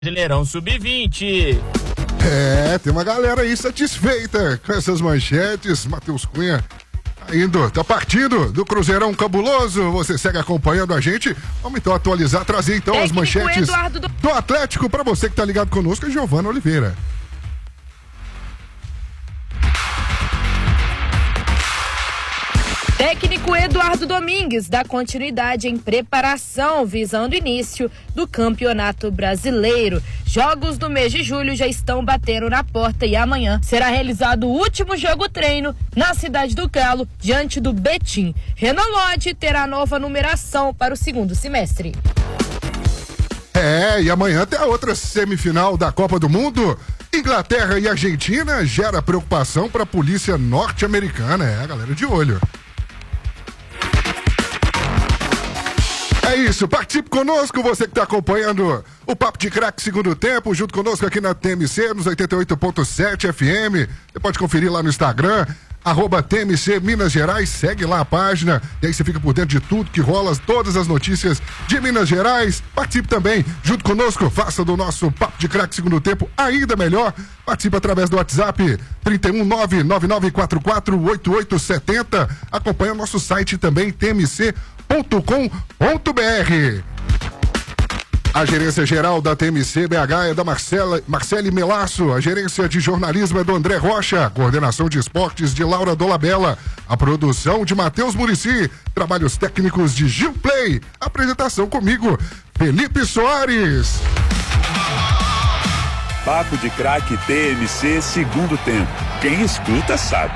Brasileirão Sub-20. Tem uma galera aí satisfeita com essas manchetes. Matheus Cunha tá partindo do Cruzeirão cabuloso. Você segue acompanhando a gente. Vamos então atualizar, trazer então as manchetes do Atlético para você que tá ligado conosco, Giovana Oliveira. Técnico Eduardo Domingues dá continuidade em preparação visando o início do Campeonato Brasileiro. Jogos do mês de julho já estão batendo na porta e amanhã será realizado o último jogo-treino na Cidade do Galo, diante do Betim. Renan Lodge terá nova numeração para o segundo semestre. E amanhã tem a outra semifinal da Copa do Mundo. Inglaterra e Argentina gera preocupação para a polícia norte-americana. A galera de olho. É isso, participe conosco, você que está acompanhando o Papo de Craque Segundo Tempo, junto conosco aqui na TMC, nos 88.7 FM. Você pode conferir lá no Instagram, @TMC Minas Gerais, segue lá a página, e aí você fica por dentro de tudo que rola, todas as notícias de Minas Gerais. Participe também, junto conosco, faça do nosso Papo de Craque Segundo Tempo ainda melhor. Participe através do WhatsApp 31999448870. Acompanhe o nosso site também, tmc.com.br. A gerência geral da TMC BH é da Marcele Melasso, a gerência de jornalismo é do André Rocha, a coordenação de esportes de Laura Dolabella, a produção de Matheus Muricy, trabalhos técnicos de Gil Play, apresentação comigo, Felipe Soares. Papo de Craque TMC Segundo Tempo. Quem escuta sabe.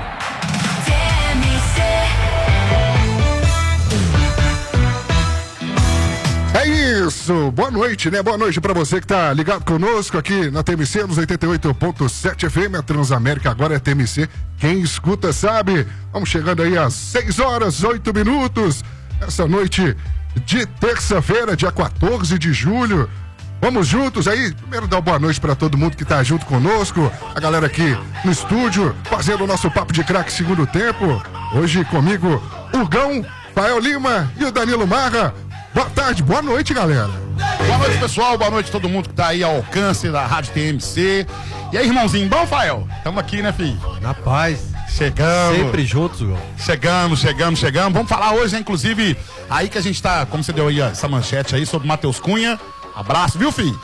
É isso, boa noite, né? Boa noite pra você que tá ligado conosco aqui na TMC, nos 88.7 FM, a Transamérica agora é TMC, quem escuta sabe. Vamos chegando aí às 6h08, essa noite de terça-feira, dia 14 de julho. Vamos juntos aí, primeiro dar uma boa noite pra todo mundo que tá junto conosco, a galera aqui no estúdio, fazendo o nosso Papo de Craque Segundo Tempo. Hoje comigo, o Gão, Fael Lima e o Danilo Marra. Boa tarde, boa noite, galera. Boa noite, pessoal, boa noite a todo mundo que tá aí ao alcance da Rádio TMC. E aí, irmãozinho, bom, Fael? Tamo aqui, né, filho? Na paz. Chegamos. Sempre juntos, Gão. Chegamos. Vamos falar hoje, né, inclusive, aí que a gente tá, como você deu aí essa manchete aí sobre Matheus Cunha. Abraço, viu, filho?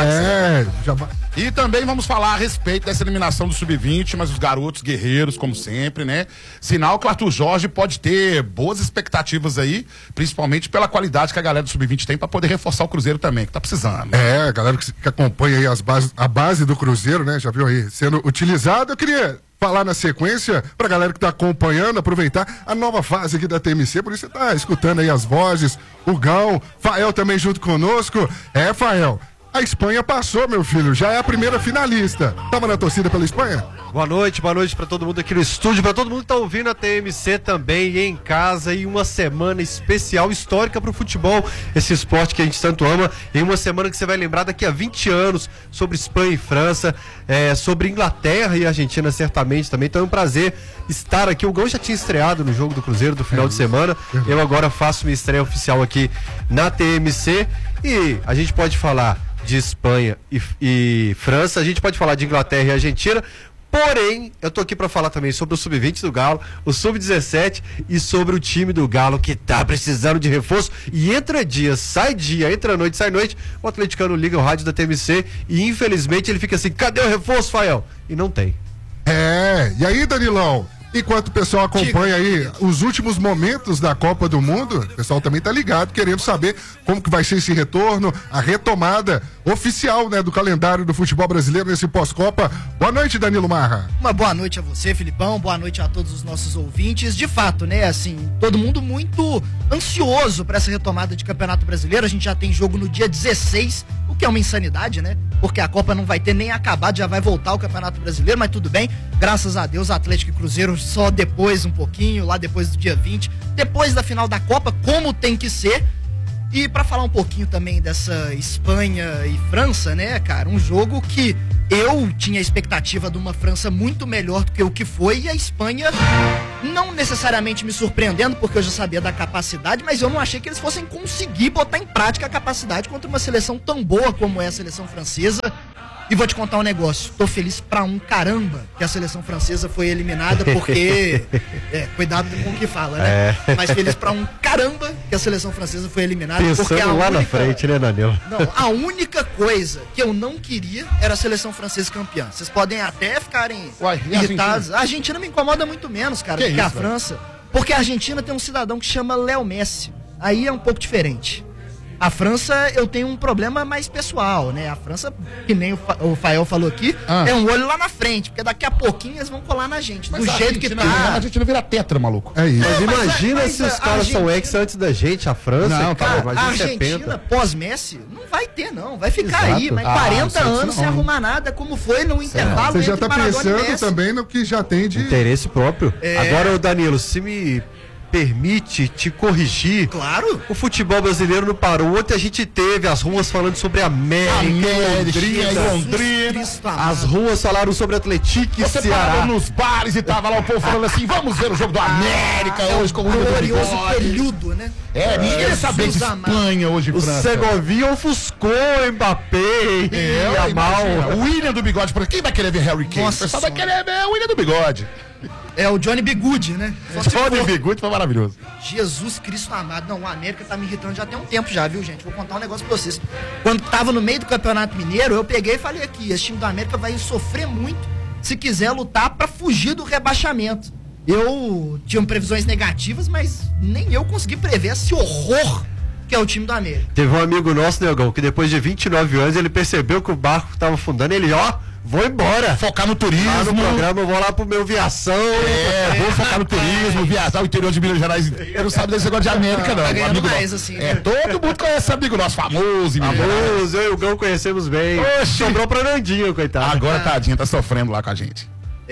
E também vamos falar a respeito dessa eliminação do Sub-20, mas os garotos guerreiros, como sempre, né? Sinal que o Arthur Jorge pode ter boas expectativas aí, principalmente pela qualidade que a galera do Sub-20 tem pra poder reforçar o Cruzeiro também, que tá precisando. A galera que acompanha aí a base do Cruzeiro, né? Já viu aí sendo utilizado. Eu queria falar na sequência pra galera que tá acompanhando, aproveitar a nova fase aqui da TMC, por isso você tá escutando aí as vozes, o Gão, Fael também junto conosco. Fael, a Espanha passou, meu filho, já é a primeira finalista. Tava na torcida pela Espanha? Boa noite pra todo mundo aqui no estúdio, pra todo mundo que tá ouvindo a TMC também e em casa, e uma semana especial, histórica pro futebol, esse esporte que a gente tanto ama, em uma semana que você vai lembrar daqui a 20 anos, sobre Espanha e França, sobre Inglaterra e Argentina certamente também, então é um prazer estar aqui. O Gão já tinha estreado no jogo do Cruzeiro do final de semana, eu agora faço minha estreia oficial aqui na TMC, e a gente pode falar de Espanha e França, a gente pode falar de Inglaterra e Argentina. Porém, eu tô aqui pra falar também sobre o Sub-20 do Galo, o Sub-17 e sobre o time do Galo que tá precisando de reforço. E entra dia, entra noite, sai noite, o atleticano liga o rádio da TMC e infelizmente ele fica assim, cadê o reforço, Fael? E não tem. E aí, Danilão? Enquanto o pessoal acompanha aí os últimos momentos da Copa do Mundo, o pessoal também tá ligado, querendo saber como que vai ser esse retorno, a retomada oficial, né, do calendário do futebol brasileiro nesse pós-Copa. Boa noite, Danilo Marra. Uma boa noite a você, Filipão, boa noite a todos os nossos ouvintes. De fato, né, assim, todo mundo muito ansioso para essa retomada de Campeonato Brasileiro. A gente já tem jogo no dia 16, o que é uma insanidade, né? Porque a Copa não vai ter nem acabado, já vai voltar o Campeonato Brasileiro, mas tudo bem. Graças a Deus, Atlético e Cruzeiro só depois um pouquinho, lá depois do dia 20, depois da final da Copa, como tem que ser. E para falar um pouquinho também dessa Espanha e França, né, cara, um jogo que Eu tinha a expectativa de uma França muito melhor do que o que foi, e a Espanha não necessariamente me surpreendendo, porque eu já sabia da capacidade, mas eu não achei que eles fossem conseguir botar em prática a capacidade contra uma seleção tão boa como é a seleção francesa. E vou te contar um negócio, tô feliz pra um caramba que a seleção francesa foi eliminada, porque... cuidado com o que fala, né? Mas feliz pra um caramba que a seleção francesa foi eliminada. Pensando porque lá na frente, né, Danilo? Não, a única coisa que eu não queria era a seleção francesa campeã. Vocês podem até ficarem irritados. A Argentina me incomoda muito menos, cara, do que a França. Porque a Argentina tem um cidadão que chama Léo Messi. Aí é um pouco diferente. A França, eu tenho um problema mais pessoal, né? A França, que nem o Fael falou aqui, é um olho lá na frente, porque daqui a pouquinho eles vão colar na gente. Mas do jeito que tá. A gente não vira tetra, maluco. É isso. Mas imagina se os caras são ex antes da gente, a França. Não, cara, A Argentina, pós-Messi, não vai ter, não. Vai ficar aí, mas 40 anos sem arrumar nada, como foi no intervalo. Você já entre tá Maradona e pensando Messi. também no que já tem de... Interesse próprio. Agora, Danilo, se me permite te corrigir. Claro. O futebol brasileiro não parou. Ontem a gente teve as ruas falando sobre América, Londrina. As ruas falaram sobre Atlético e Você Ceará. parou nos bares e tava lá o povo falando assim, vamos ver o jogo do América hoje com o glorioso período, né? Ninguém sabia de Espanha hoje, O França. Segovinha ofuscou o Mbappé e Yamal. O William do Bigode, quem vai querer ver Harry Kane? Nossa O pessoal vai querer ver o William do Bigode. É o Johnny Bigude, né? Johnny Bigode foi maravilhoso. Jesus Cristo amado. Não, o América tá me irritando já tem um tempo já, viu, gente? Vou contar um negócio pra vocês. Quando tava no meio do Campeonato Mineiro, eu peguei e falei aqui, esse time do América vai sofrer muito se quiser lutar pra fugir do rebaixamento. Eu tinha previsões negativas, mas nem eu consegui prever esse horror que é o time do América. Teve um amigo nosso, Negão, que depois de 29 anos ele percebeu que o barco tava afundando, ele, vou embora. Focar no turismo. Lá no programa eu vou lá pro meu viação. Vou focar no turismo, viajar o interior de Minas Gerais. Eu não sabe desse negócio de América, não. Tá ganhando Amigo mais, nosso. assim, né? Todo mundo conhece amigo nosso, famoso. Eu e o Gão conhecemos bem. Oxi. Sobrou pra Nandinho, coitado. Agora, tadinha, tá sofrendo lá com a gente.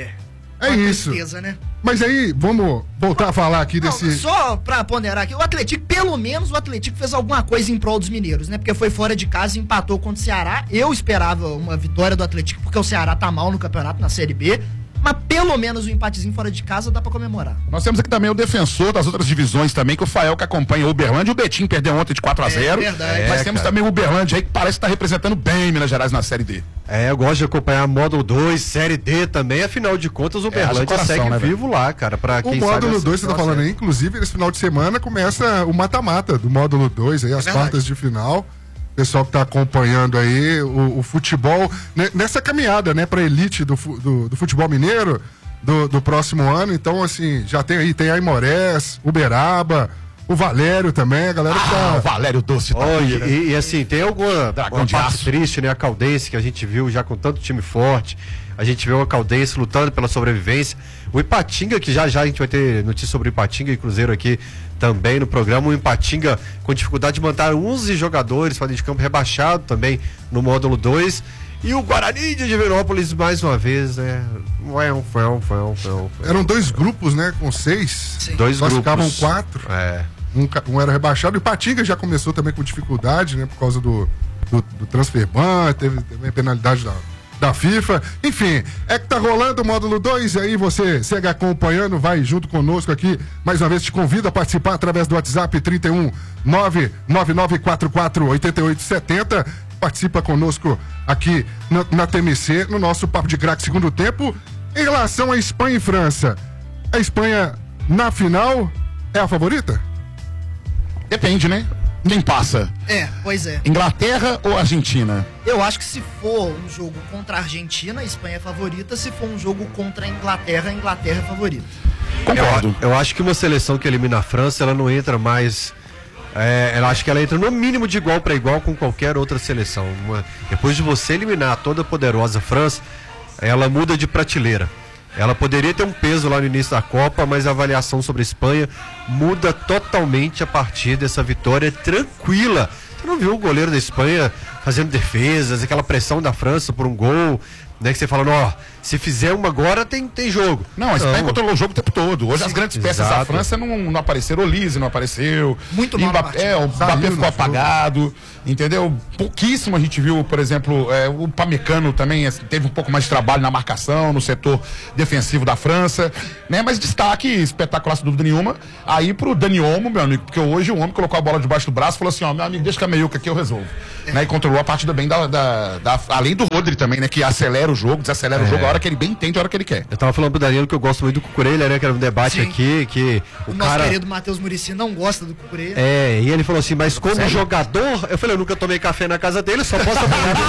É isso. Tristeza, né? Mas aí, vamos voltar a falar aqui Não, desse... só pra ponderar aqui, o Atlético, pelo menos o Atlético fez alguma coisa em prol dos mineiros, né? Porque foi fora de casa e empatou contra o Ceará. Eu esperava uma vitória do Atlético, porque o Ceará tá mal no campeonato, na Série B. Mas pelo menos um empatezinho fora de casa dá pra comemorar. Nós temos aqui também o defensor das outras divisões também, que é o Fael, que acompanha o Uberlândia. O Betinho perdeu ontem de 4-0. É verdade. Mas temos também o Uberlândia aí, que parece estar representando bem Minas Gerais na Série D. Eu gosto de acompanhar módulo 2, Série D também. Afinal de contas, o Uberlândia coração, segue né, vivo lá, cara. Pra O quem módulo sabe, 2, você tá falando aí, inclusive, esse final de semana começa o mata-mata do módulo 2, aí, as verdade. quartas de final. Pessoal que tá acompanhando aí o futebol, nessa caminhada, né, pra elite do futebol mineiro do próximo ano. Então, assim, já tem aí, tem Aimorés, Uberaba, o Valério também, a galera que tá... O Valério Doce tá E assim, tem alguma Dragão de parte aço. triste, né? A Caldense, que a gente viu já com tanto time forte. A gente viu a Caldense lutando pela sobrevivência. O Ipatinga, que já a gente vai ter notícia sobre o Ipatinga e Cruzeiro aqui também no programa. O Ipatinga com dificuldade de manter 11 jogadores, fora de campo rebaixado também no módulo 2. E o Guarani de Divinópolis, mais uma vez, né? Eram 2 grupos, né, com 6. 2 grupos. Ficavam 4. Um era rebaixado. E o Ipatinga já começou também com dificuldade, né? Por causa do Transferban, teve também penalidade da FIFA. Enfim, é que tá rolando o módulo 2, aí você segue acompanhando, vai junto conosco aqui. Mais uma vez te convido a participar através do WhatsApp 31 99944 8870. Participa conosco aqui na TMC, no nosso Papo de Craque segundo tempo. Em relação a Espanha e França, a Espanha na final é a favorita? Depende, né? Quem passa? Pois é. Inglaterra ou Argentina? Eu acho que se for um jogo contra a Argentina, a Espanha é favorita. Se for um jogo contra a Inglaterra é favorita. Concordo. Eu acho que uma seleção que elimina a França, ela não entra mais... eu acho que ela entra no mínimo de igual para igual com qualquer outra seleção. Depois de você eliminar a toda poderosa França, ela muda de prateleira. Ela poderia ter um peso lá no início da Copa, mas a avaliação sobre a Espanha muda totalmente a partir dessa vitória tranquila. Você não viu o goleiro da Espanha fazendo defesas, aquela pressão da França por um gol? né? Que você fala, ó, se fizer uma agora tem jogo. Não, a Espanha controlou o jogo o tempo todo. Hoje as grandes peças da França não apareceram. O Olise não apareceu. Muito mal. O Mbappé ficou apagado. Entendeu? Pouquíssimo a gente viu, por exemplo, o Pamecano também teve um pouco mais de trabalho na marcação, no setor defensivo da França, né? Mas destaque espetacular, sem dúvida nenhuma, aí pro Dani Olmo, meu amigo, porque hoje o homem colocou a bola debaixo do braço e falou assim, ó, meu amigo, deixa que a meiuca aqui eu resolvo. Né? E controlou a partida bem além do Rodri também, né? Que acelera o jogo, desacelera o jogo a hora que ele bem entende, a hora que ele quer. Eu tava falando pro Danilo que eu gosto muito do Cucurella, né? Que era um debate aqui, que o nosso querido Matheus Muricy não gosta do Cucurella. E ele falou assim, mas como jogador, eu falei, eu nunca tomei café na casa dele, só posso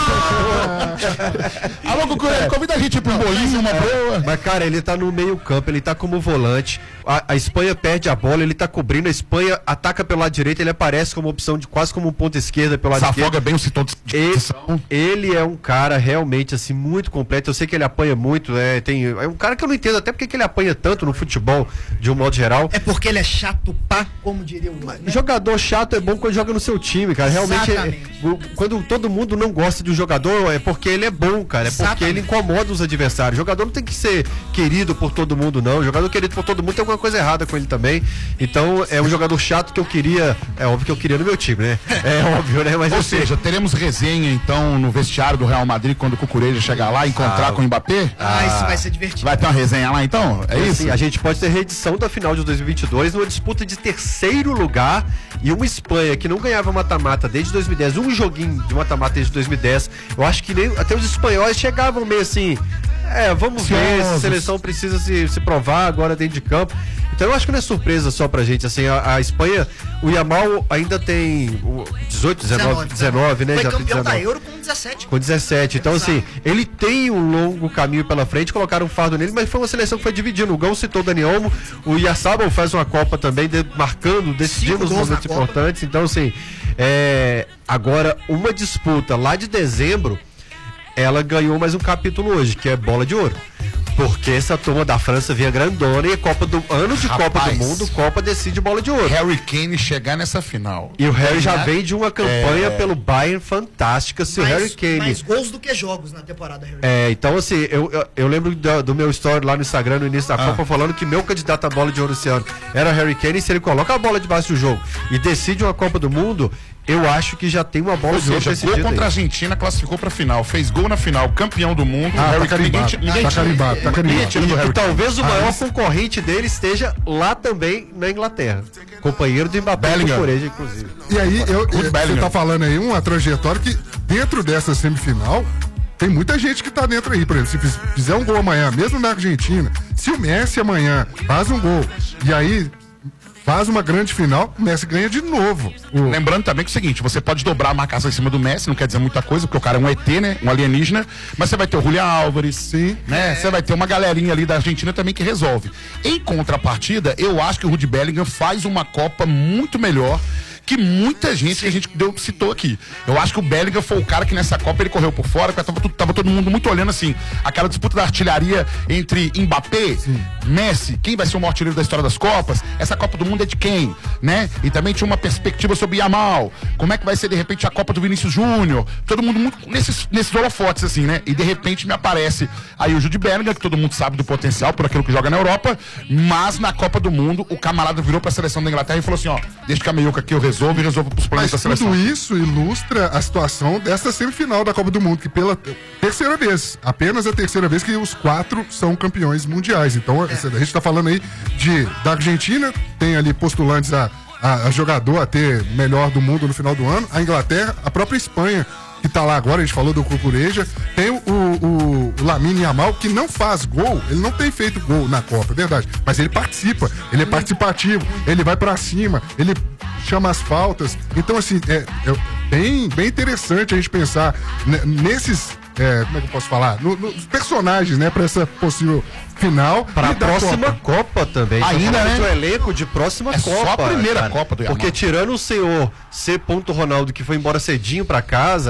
Alô, Cucurella, convida a gente pra um bolinho, uma boa. Mas, cara, ele tá no meio campo, ele tá como volante, a Espanha perde a bola, ele tá cobrindo, a Espanha ataca pelo lado direito, ele aparece como opção de quase como um ponto esquerda pelo lado esquerdo. Desafoga bem o setor de posição. Ele é um cara realmente, assim, muito completo, eu sei que ele apanha muito, é um cara que eu não entendo até porque que ele apanha tanto no futebol, de um modo geral. É porque ele é chato pá, como diria o né? Jogador chato é bom quando joga no seu time, cara, realmente, quando todo mundo não gosta de um jogador, é porque ele é bom, cara, é porque ele incomoda os adversários. O jogador não tem que ser querido por todo mundo, não. O jogador querido por todo mundo tem alguma coisa errada com ele também. Então, é um jogador chato que eu queria, é óbvio que eu queria no meu time, né? É óbvio, né? Mas ou seja, teremos resenha, então, no vestiário do Real Madrid, quando o Cucurella chegar lá e encontrar com o Mbappé? Isso vai ser divertido. Vai ter uma resenha lá, então? É isso? Sim, a gente pode ter reedição da final de 2022, numa disputa de terceiro lugar, e uma Espanha que não ganhava mata-mata desde 2010, um joguinho de mata-mata desde 2010. Eu acho que nem até os espanhóis chegavam meio assim, vamos ver se a seleção precisa se provar agora dentro de campo. Então eu acho que não é surpresa só pra gente, assim, a Espanha, o Yamal ainda tem 18, 19, né? Foi já campeão tem da Euro com 17. Com 17, então assim, ele tem um longo caminho pela frente, colocaram um fardo nele, mas foi uma seleção que foi dividindo. O Gão citou o Dani Olmo, o Yassabal faz uma Copa também, marcando, decidindo os momentos importantes. Então assim, agora uma disputa lá de dezembro, ela ganhou mais um capítulo hoje, que é bola de ouro. Porque essa turma da França vinha grandona e Copa do Mundo, Copa decide bola de ouro. Harry Kane chegar nessa final. E o Harry já vem de uma campanha pelo Bayern fantástica. Se o Harry Kane... Mais gols do que jogos na temporada, Harry. Então assim, eu lembro do meu story lá no Instagram no início da Copa falando que meu candidato à bola de ouro esse ano era Harry Kane, e se ele coloca a bola debaixo do jogo e decide uma Copa do Mundo, eu acho que já tem uma bola de ouro decidida. Gol contra a Argentina, classificou pra final, fez gol na final, campeão do mundo. Harry Kane, E talvez o maior concorrente dele esteja lá também na Inglaterra. Companheiro do Mbappé, inclusive. E aí, você tá falando aí uma trajetória que dentro dessa semifinal tem muita gente que tá dentro aí. Por exemplo, se fizer um gol amanhã, mesmo na Argentina, se o Messi amanhã faz um gol e aí faz uma grande final, o Messi ganha de novo. Lembrando também que é o seguinte, você pode dobrar a marcação em cima do Messi, não quer dizer muita coisa, porque o cara é um ET, né? Um alienígena, mas você vai ter o Julián Álvares, sim, né? Você vai ter uma galerinha ali da Argentina também que resolve. Em contrapartida, eu acho que o Jude Bellingham faz uma Copa muito melhor que muita gente que a gente citou aqui. Eu acho que o Bellingham foi o cara que nessa Copa ele correu por fora, porque tava todo mundo muito olhando assim, aquela disputa da artilharia entre Mbappé, Messi, quem vai ser o maior artilheiro da história das Copas, essa Copa do Mundo é de quem, né? E também tinha uma perspectiva sobre Yamal, como é que vai ser de repente a Copa do Vinícius Júnior, todo mundo muito nesses holofotes assim, né? E de repente me aparece aí o Jude Bellingham, que todo mundo sabe do potencial por aquilo que joga na Europa, mas na Copa do Mundo o camarada virou pra seleção da Inglaterra e falou assim, ó, deixa que a meiuca aqui eu resolvo pros planos da seleção. Tudo isso ilustra a situação dessa semifinal da Copa do Mundo, que pela terceira vez, apenas a terceira vez que os 4 são campeões mundiais. Então, a gente tá falando aí da Argentina, tem ali postulantes a jogador a ter melhor do mundo no final do ano, a Inglaterra, a própria Espanha, que tá lá agora, a gente falou do Cucurella, tem o Lamine Yamal, que não faz gol, ele não tem feito gol na Copa, é verdade, mas ele participa, ele é participativo, ele vai pra cima, ele chama as faltas, então assim, é bem interessante a gente pensar nesses, como é que eu posso falar, nos personagens, né, pra essa possível final. Para a próxima Copa também. Ainda, né? O elenco de próxima Copa. Só a primeira Copa do Yamal. Porque tirando o senhor C. Ronaldo, que foi embora cedinho pra casa,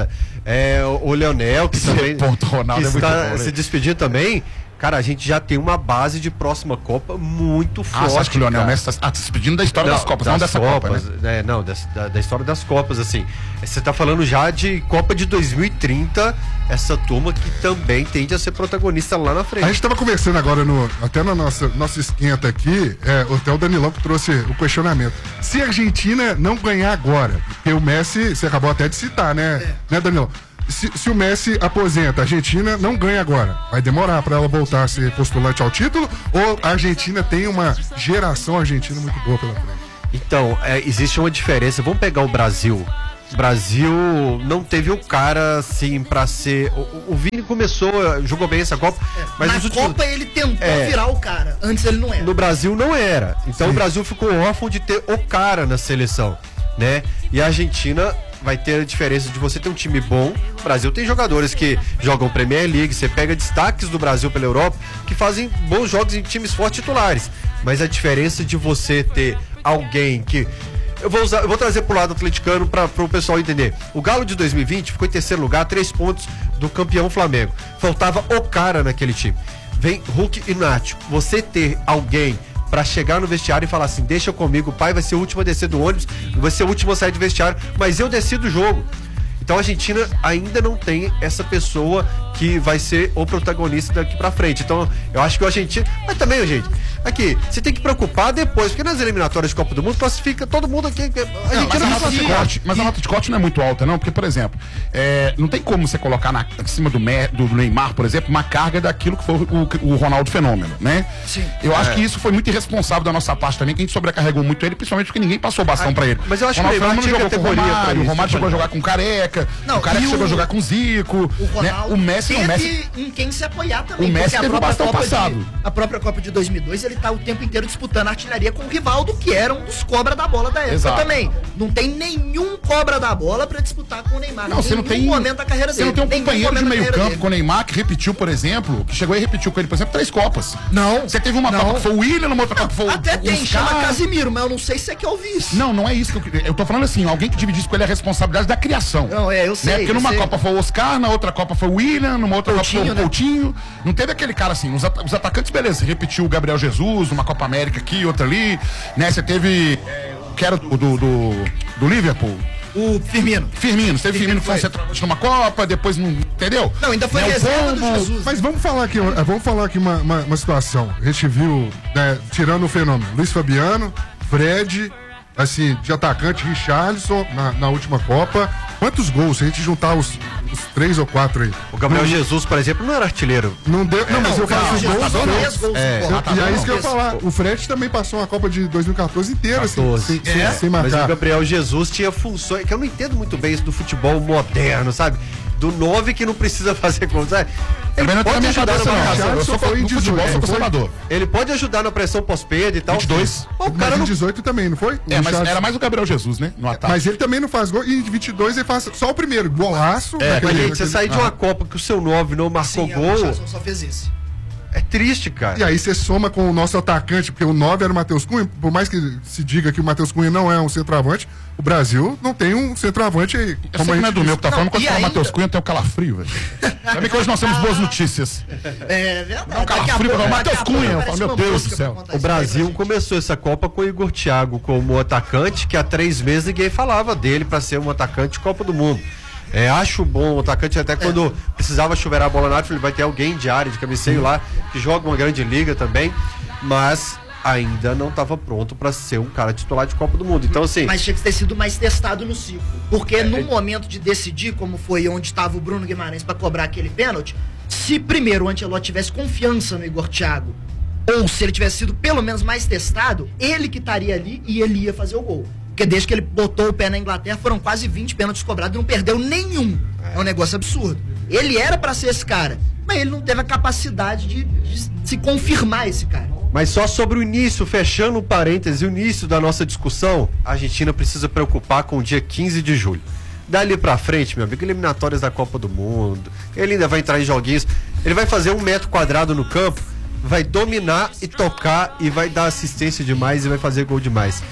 o Leonel, que também Ronaldo que está muito bom, se despedindo também. Cara, a gente já tem uma base de próxima Copa muito forte. Você acha que o Leonel Messi está se despedindo da história das Copas, não dessa Copas, Copa, né? Não, da história das Copas, assim. Você tá falando já de Copa de 2030, essa turma que também tende a ser protagonista lá na frente. A gente tava conversando agora, até na nossa esquenta aqui, até o Danilão que trouxe o questionamento. Se a Argentina não ganhar agora, porque o Messi, você acabou até de citar, né, né, Danilão? Se o Messi aposenta, a Argentina não ganha agora. Vai demorar para ela voltar a ser postulante ao título? Ou a Argentina tem uma geração argentina muito boa pela frente? Então, existe uma diferença. Vamos pegar o Brasil. O Brasil não teve o cara, assim, pra ser... O Vini começou, jogou bem essa Copa, mas na Copa ele tentou virar o cara. Antes ele não era. No Brasil não era. Então Sim. O Brasil ficou órfão de ter o cara na seleção, né? E a Argentina vai ter a diferença de você ter um time bom. O Brasil tem jogadores que jogam Premier League, você pega destaques do Brasil pela Europa, que fazem bons jogos em times fortes titulares. Mas a diferença de você ter alguém que... Eu vou trazer pro lado atleticano para o pessoal entender. O Galo de 2020 ficou em terceiro lugar, 3 pontos do campeão Flamengo. Faltava o cara naquele time. Vem Hulk e Nacho. Você ter alguém pra chegar no vestiário e falar assim, deixa comigo, o pai vai ser o último a descer do ônibus, vai ser o último a sair do vestiário, mas eu decido o jogo. Então a Argentina ainda não tem essa pessoa que vai ser o protagonista daqui pra frente. Então eu acho que o Argentina... Mas também, gente, aqui, você tem que preocupar depois, porque nas eliminatórias de Copa do Mundo classifica todo mundo aqui. A Argentina não classifica. Mas a nota de corte não é muito alta, não, porque, por exemplo, não tem como você colocar em cima do Neymar, por exemplo, uma carga daquilo que foi o Ronaldo Fenômeno, né? Sim. Eu acho que isso foi muito irresponsável da nossa parte também, que a gente sobrecarregou muito ele, principalmente porque ninguém passou o bastão pra ele. Mas eu acho que o Neymar tinha jogou com o categoria pra Romário, isso, o Romário chegou a jogar com o Careca, Não, o Careca chegou a jogar com o Zico, O Ronaldo né? O Messi não, o Messi... em quem se apoiar também. O Messi porque teve o bastão passado. A própria Copa de 2002, ele tá o tempo inteiro disputando a artilharia com o Rivaldo, que era um dos cobra da bola da época. Exato. Também. Não tem nenhum cobra da bola pra disputar com o Neymar. Não, você não tem momento da carreira você dele. não tem um companheiro de meio campo com o ele. Neymar que repetiu, por exemplo, que chegou e repetiu com ele, por exemplo, 3 Copas. Não. Você teve uma Copa que foi o William, numa outra Copa que foi o Até tem, chama Oscar. Casimiro, mas eu não sei se você quer ouvir isso. Não é isso que eu tô falando assim, alguém que dividisse com ele a responsabilidade da criação. Não, eu sei. Né? Porque numa Copa foi o Oscar, na outra Copa foi o William, numa outra Copa foi o Coutinho. Não teve aquele cara assim, os atacantes, beleza, repetiu o Gabriel Jesus, numa Copa América aqui, outra ali, né? Você teve, que era do Liverpool. O Firmino. Firmino que foi um centroavante numa Copa, depois não, entendeu? Não, ainda foi reserva do Jesus. Mas vamos falar aqui uma situação. A gente viu, né, tirando o fenômeno, Luiz Fabiano, Fred, assim, de atacante, Richarlison na última Copa. Quantos gols? Se a gente juntar os 3 ou 4 aí. O Gabriel Jesus, por exemplo, não era artilheiro. Não deu. Não, mas eu faço os gols. E é isso que eu ia não. falar. O Fred também passou uma Copa de 2014 inteira sem Mas o marcar. Gabriel Jesus tinha funções, que eu não entendo muito bem isso do futebol moderno, sabe? Do 9 que não precisa fazer gol, sabe? Também não tem na minha cabeça, não. Eu sou foi em no futebol, 18, sou foi? conservador. Ele pode ajudar na pressão pós-perda e tal. 22. O cara Mas em não... 18 também, não foi? Mas era mais o Gabriel Jesus, né? No ataque. Mas ele também não faz gol. E em 22 ele faz só o primeiro. Golaço. Mas, gente, você sair de uma Copa que o seu 9 não marcou Sim, gol, a só fez esse. é triste, cara. E aí você soma com o nosso atacante, porque o 9 era o Matheus Cunha, por mais que se diga que o Matheus Cunha não é um centroavante, o Brasil não tem um centroavante aí. Eu sei que não é do meu que tá falando, quando fala ainda... Matheus Cunha tem o calafrio, velho. Sabe que hoje nós temos boas notícias. É verdade. Não, calafrio, não, Matheus Cunha. Eu falo, meu Deus do céu. O Brasil começou essa Copa com o Igor Thiago como atacante, que há 3 meses ninguém falava dele pra ser um atacante de Copa do Mundo. Acho bom o atacante, até quando precisava chuveirar a bola na área, ele vai ter alguém de área, de cabeceio lá, que joga uma grande liga também, mas ainda não estava pronto para ser um cara titular de Copa do Mundo. Então, assim. Mas tinha que ter sido mais testado no ciclo. Porque no momento de decidir, como foi onde estava o Bruno Guimarães para cobrar aquele pênalti, se primeiro o Ancelotti tivesse confiança no Igor Thiago, ou se ele tivesse sido pelo menos mais testado, ele que estaria ali e ele ia fazer o gol. Porque desde que ele botou o pé na Inglaterra, foram quase 20 pênaltis cobrados e não perdeu nenhum. É um negócio absurdo. Ele era pra ser esse cara, mas ele não teve a capacidade de se confirmar esse cara. Mas só sobre o início, fechando o parêntese, o início da nossa discussão, a Argentina precisa preocupar com o dia 15 de julho. Dali pra frente, meu amigo, eliminatórias da Copa do Mundo, ele ainda vai entrar em joguinhos, ele vai fazer 1 metro quadrado no campo, vai dominar e tocar e vai dar assistência demais e vai fazer gol demais.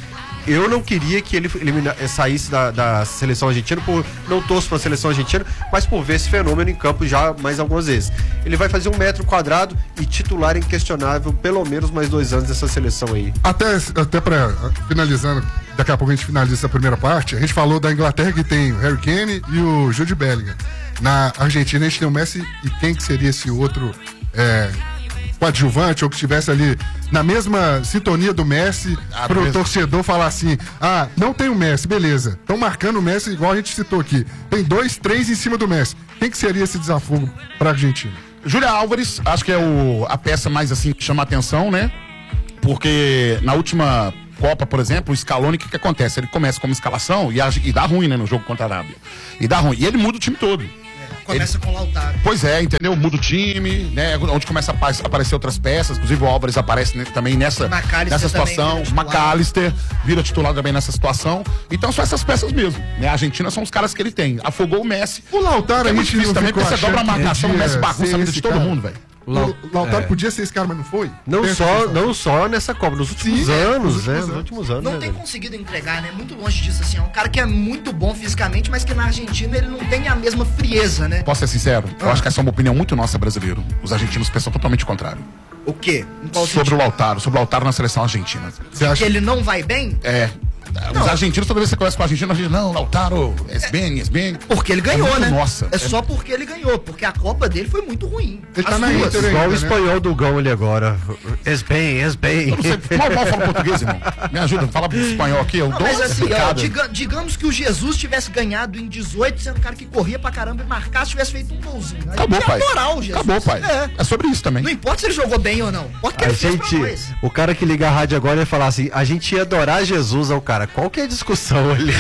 eu não queria que ele saísse da seleção argentina, não torço pra seleção argentina, mas por ver esse fenômeno em campo já mais algumas vezes. Ele vai fazer 1 metro quadrado e titular inquestionável pelo menos mais 2 anos dessa seleção aí. Até pra finalizando, daqui a pouco a gente finaliza essa primeira parte, a gente falou da Inglaterra que tem o Harry Kane e o Jude Bellingham. Na Argentina a gente tem o Messi e quem que seria esse outro coadjuvante ou que estivesse ali na mesma sintonia do Messi pro torcedor falar assim, não tem o Messi, beleza, estão marcando o Messi igual a gente citou aqui, tem 2, 3 em cima do Messi, quem que seria esse desafio pra Argentina? Júlia Álvares, acho que é a peça mais assim que chama a atenção, né? Porque na última Copa, por exemplo, o Scaloni, o que acontece? Ele começa como escalação e dá ruim, né, no jogo contra a Arábia. E dá ruim. E ele muda o time todo. Começa com o Lautaro. Pois é, entendeu? Muda o time, né? Onde começa a aparecer outras peças. Inclusive o Álvares aparece também nessa situação. O McAllister vira titular também nessa situação. Então são essas peças mesmo. Né? A Argentina são os caras que ele tem. Afogou o Messi. O Lautaro é muito difícil também, porque você dobra a marcação, o Messi bagunça a vida de todo mundo, velho. O Lautaro podia ser esse cara, mas não foi? Não só nessa Copa, nos últimos anos, né? Nos últimos anos. Não tem conseguido entregar, né? Muito longe disso, assim. É um cara que é muito bom fisicamente, mas que na Argentina ele não tem a mesma frieza, né? Posso ser sincero? Eu acho que essa é uma opinião muito nossa, brasileiro. Os argentinos pensam totalmente o contrário. O quê? Sobre o Lautaro na seleção argentina. Você acha que ele não vai bem? Os argentinos, toda vez que você conversa com o argentino, a gente diz, não, Lautaro, bem. Porque ele ganhou, né? Nossa. Só porque ele ganhou, porque a Copa dele foi muito ruim. Ele tá na Inter ainda, igual o espanhol do Gão ali agora. Bem. Eu não sei, mal falo português, irmão. Me ajuda, fala pro espanhol aqui. Mas assim, digamos que o Jesus tivesse ganhado em 18, sendo um cara que corria pra caramba e marcasse, tivesse feito um golzinho. Acabou, pai. Moral, Jesus. Acabou, pai. É sobre isso também. Não importa se ele jogou bem ou não. O cara que liga a rádio agora ia falar assim, a gente ia adorar Jesus ao cara. Qual que é a discussão ali?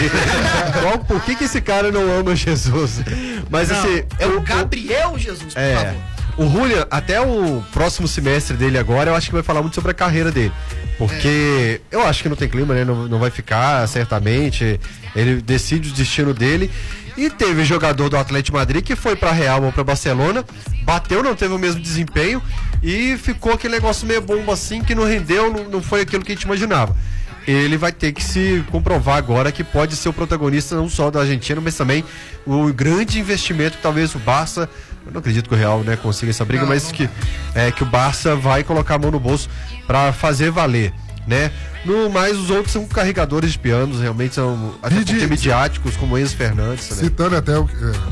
Por que esse cara não ama Jesus? Mas assim, é o Gabriel Jesus, por favor. O Julian, até o próximo semestre dele agora, eu acho que vai falar muito sobre a carreira dele. Porque eu acho que não tem clima, né? Não vai ficar, certamente. Ele decide o destino dele. E teve jogador do Atlético de Madrid que foi pra Real ou pra Barcelona, bateu, não teve o mesmo desempenho e ficou aquele negócio meio bomba assim, que não rendeu, não foi aquilo que a gente imaginava. Ele vai ter que se comprovar agora que pode ser o protagonista não só da Argentina, mas também o grande investimento que talvez o Barça, eu não acredito que o Real, né, consiga essa briga, mas que o Barça vai colocar a mão no bolso para fazer valer, né? No mais, os outros são carregadores de pianos, realmente são até midiáticos, como Enzo Fernandes. Né? Citando até o que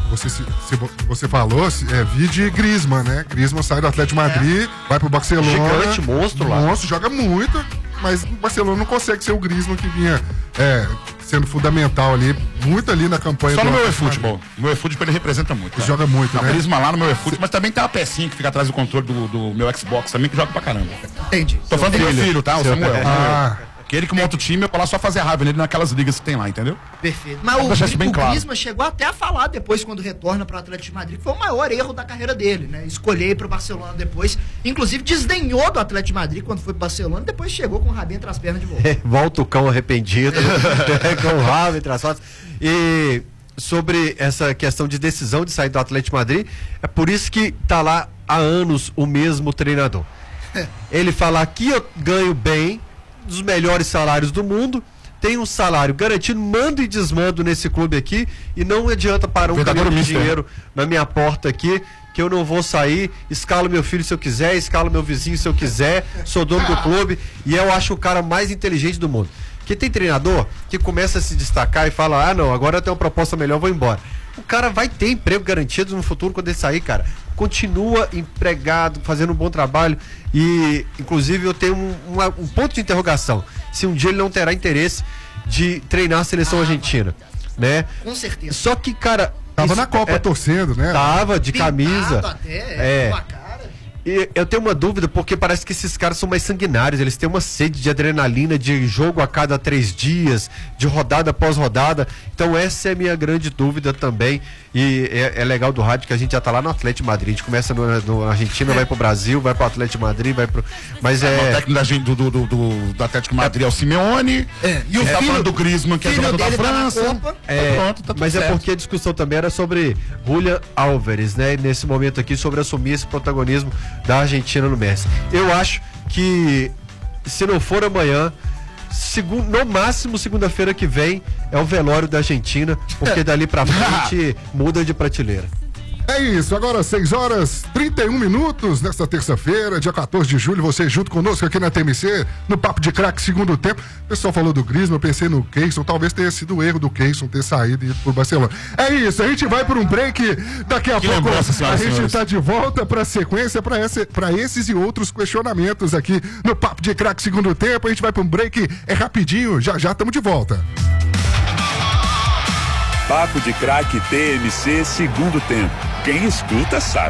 você falou, vide Griezmann, né? Griezmann sai do Atlético de Madrid, vai pro Barcelona. Gigante, monstro lá. Monstro, joga muito, mas o Barcelona não consegue ser o Griezmann que vinha sendo fundamental ali, muito ali na campanha. Só no meu eFootball. O meu eFootball ele representa muito. Ele joga muito, né? O Griezmann lá no meu eFootball, mas também tem uma pecinha que fica atrás do controle do meu Xbox também, que joga pra caramba. Entendi. Tô falando do meu filho, tá? O Samuel. Que ele que monta o time, eu vou lá só fazer raiva nele naquelas ligas que tem lá, entendeu? Perfeito. Mas o Griezmann chegou até a falar depois, quando retorna para o Atlético de Madrid, que foi o maior erro da carreira dele, né? Escolher ir para o Barcelona depois. Inclusive, desdenhou do Atlético de Madrid quando foi para o Barcelona, depois chegou com o rabinho entre as pernas de volta. Volta o cão arrependido, com o rabo entre as fotos. E sobre essa questão de decisão de sair do Atlético de Madrid, é por isso que tá lá há anos o mesmo treinador. Ele fala: aqui eu ganho bem, dos melhores salários do mundo, tem um salário garantido, mando e desmando nesse clube aqui, e não adianta parar um caminhão de dinheiro na minha porta aqui, que eu não vou sair, escalo meu filho se eu quiser, escalo meu vizinho se eu quiser, sou dono do clube, e eu acho o cara mais inteligente do mundo. Porque tem treinador que começa a se destacar e fala: não, agora eu tenho uma proposta melhor, vou embora. O cara vai ter emprego garantido no futuro quando ele sair, cara. Continua empregado, fazendo um bom trabalho, e inclusive eu tenho um ponto de interrogação, se um dia ele não terá interesse de treinar a seleção argentina, né? Com certeza. Só que, cara, tava na Copa torcendo, né? Tava, de camisa. Até, E eu tenho uma dúvida, porque parece que esses caras são mais sanguinários, eles têm uma sede de adrenalina, de jogo a cada 3 dias, de rodada após rodada. Então essa é a minha grande dúvida também. E é legal do rádio que a gente já tá lá no Atlético de Madrid. A gente começa no Argentina, vai pro Brasil, vai pro Atlético de Madrid, vai pro... Mas o técnico do Atlético de Madrid é o Simeone. E o filho do Griezmann, que é jogador da França. Pronto, tá mas certo. É porque a discussão também era sobre Julian Álvares, né? Nesse momento aqui, sobre assumir esse protagonismo da Argentina no Messi. Eu acho que, se não for amanhã, no máximo segunda-feira que vem é o velório da Argentina, porque dali pra frente muda de prateleira. É isso, agora 6h31 nesta terça-feira, dia 14 de julho, você junto conosco aqui na TMC, no Papo de Craque, segundo tempo. O pessoal falou do Griezmann, eu pensei no Keyson, talvez tenha sido o erro do Keyson ter saído e ido pro Barcelona. É isso, a gente vai por um break, daqui a pouco a gente tá de volta pra sequência, pra esses e outros questionamentos aqui no Papo de Craque, segundo tempo. A gente vai pra um break, é rapidinho, já estamos de volta. Papo de Craque TMC, segundo tempo. Quem escuta sabe.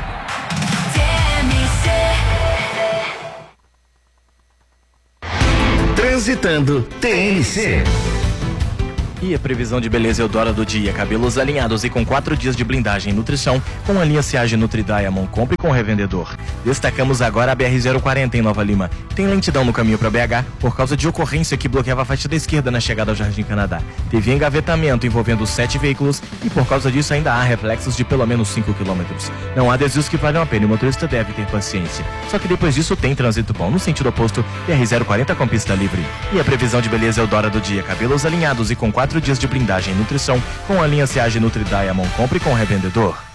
Transitando TMC. E a previsão de beleza Eudora do dia, cabelos alinhados e com 4 dias de blindagem e nutrição, com a linha Ciage Nutri Diamond, compre com o revendedor. Destacamos agora a BR-040 em Nova Lima. Tem lentidão no caminho para BH por causa de ocorrência que bloqueava a faixa da esquerda na chegada ao Jardim Canadá. Teve engavetamento envolvendo 7 veículos e por causa disso ainda há reflexos de pelo menos 5 km. Não há desvios que valham a pena e o motorista deve ter paciência. Só que depois disso tem trânsito bom no sentido oposto, BR-040 com pista livre. E a previsão de beleza Eudora do dia, cabelos alinhados e com 4 dias de blindagem e nutrição, com a linha Ciage Nutri Diamond, compre com o revendedor.